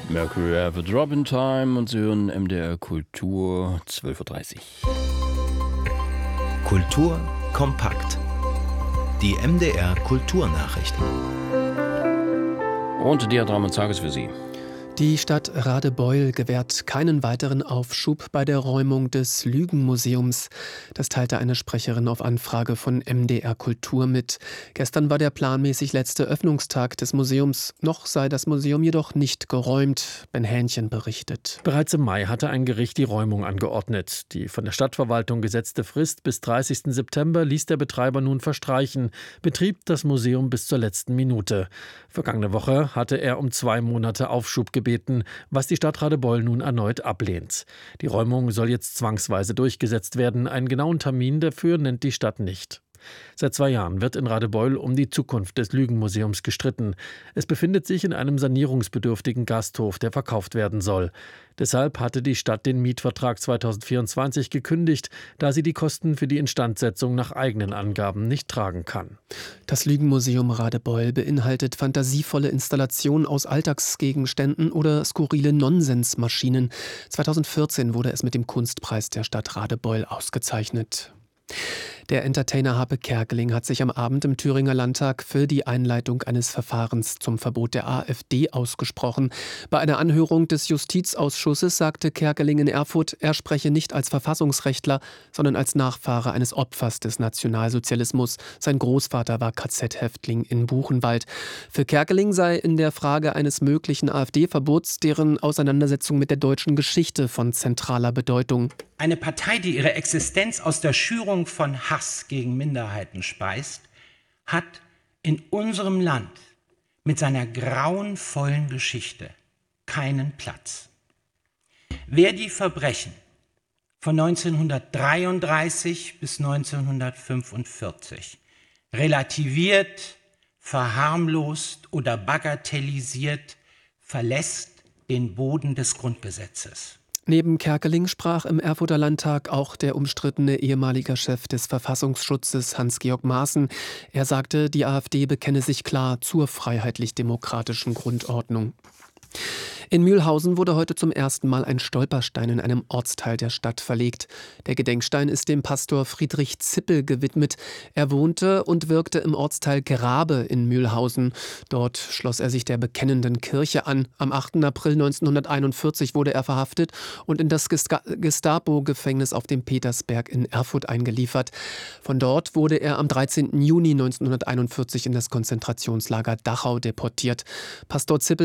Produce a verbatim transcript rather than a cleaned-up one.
Mercury have a drop in time und Sie hören M D R Kultur zwölf Uhr dreißig. Kultur kompakt. Die M D R Kulturnachrichten. Und die Drama des Tages für Sie. Die Stadt Radebeul gewährt keinen weiteren Aufschub bei der Räumung des Lügenmuseums. Das teilte eine Sprecherin auf Anfrage von M D R Kultur mit. Gestern war der planmäßig letzte Öffnungstag des Museums. Noch sei das Museum jedoch nicht geräumt. Ben Hähnchen berichtet. Bereits im Mai hatte ein Gericht die Räumung angeordnet. Die von der Stadtverwaltung gesetzte Frist bis dreißigsten September ließ der Betreiber nun verstreichen, betrieb das Museum bis zur letzten Minute. Vergangene Woche hatte er um zwei Monate Aufschub gebeten. Beten, was die Stadt Radebeul nun erneut ablehnt. Die Räumung soll jetzt zwangsweise durchgesetzt werden. Einen genauen Termin dafür nennt die Stadt nicht. Seit zwei Jahren wird in Radebeul um die Zukunft des Lügenmuseums gestritten. Es befindet sich in einem sanierungsbedürftigen Gasthof, der verkauft werden soll. Deshalb hatte die Stadt den Mietvertrag zweitausendvierundzwanzig gekündigt, da sie die Kosten für die Instandsetzung nach eigenen Angaben nicht tragen kann. Das Lügenmuseum Radebeul beinhaltet fantasievolle Installationen aus Alltagsgegenständen oder skurrile Nonsensmaschinen. zweitausendvierzehn wurde es mit dem Kunstpreis der Stadt Radebeul ausgezeichnet. Der Entertainer Harpe Kerkeling hat sich am Abend im Thüringer Landtag für die Einleitung eines Verfahrens zum Verbot der AfD ausgesprochen. Bei einer Anhörung des Justizausschusses sagte Kerkeling in Erfurt, er spreche nicht als Verfassungsrechtler, sondern als Nachfahre eines Opfers des Nationalsozialismus. Sein Großvater war K Z-Häftling in Buchenwald. Für Kerkeling sei in der Frage eines möglichen AfD-Verbots deren Auseinandersetzung mit der deutschen Geschichte von zentraler Bedeutung. Eine Partei, die ihre Existenz aus der Schürung von Hass gegen Minderheiten speist, hat in unserem Land mit seiner grauenvollen Geschichte keinen Platz. Wer die Verbrechen von neunzehnhundertdreiunddreißig bis neunzehnhundertfünfundvierzig relativiert, verharmlost oder bagatellisiert, verlässt den Boden des Grundgesetzes. Neben Kerkeling sprach im Erfurter Landtag auch der umstrittene ehemalige Chef des Verfassungsschutzes Hans-Georg Maaßen. Er sagte, die AfD bekenne sich klar zur freiheitlich-demokratischen Grundordnung. In Mühlhausen wurde heute zum ersten Mal ein Stolperstein in einem Ortsteil der Stadt verlegt. Der Gedenkstein ist dem Pastor Friedrich Zippel gewidmet. Er wohnte und wirkte im Ortsteil Grabe in Mühlhausen. Dort schloss er sich der bekennenden Kirche an. Am achten April neunzehnhunderteinundvierzig wurde er verhaftet und in das Gestapo-Gefängnis auf dem Petersberg in Erfurt eingeliefert. Von dort wurde er am dreizehnten Juni neunzehnhunderteinundvierzig in das Konzentrationslager Dachau deportiert. Pastor Zippel